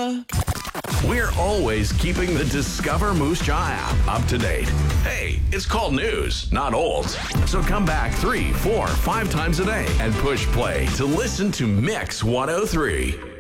We're always keeping the Discover Moose Jaw app up to date. Hey, it's called news, not old. So come back 3, 4, 5 times a day and push play to listen to Mix 103.